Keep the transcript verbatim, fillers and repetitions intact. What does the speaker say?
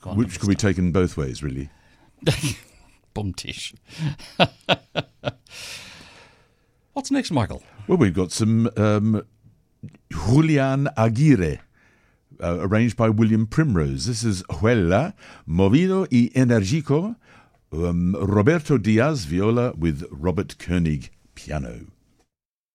Which could be taken both ways, really. Bumtish. What's next, Michael? Well, we've got some um, Julian Aguirre, uh, arranged by William Primrose. This is Huela, Movido y Energico, um, Roberto Diaz, viola, with Robert Koenig, piano.